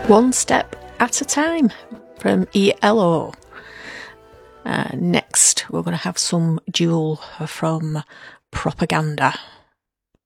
One Step at a Time from ELO. Next, we're going to have some Jewel from Propaganda.